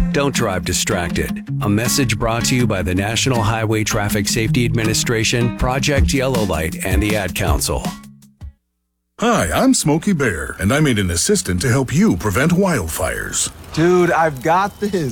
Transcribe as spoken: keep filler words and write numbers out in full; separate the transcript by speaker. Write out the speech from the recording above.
Speaker 1: Don't drive distracted. A message brought to you by the National Highway Traffic Safety Administration, Project Yellow Light, and the Ad Council.
Speaker 2: Hi, I'm Smokey Bear, and I made an assistant to help you prevent wildfires.
Speaker 3: Dude, I've got this.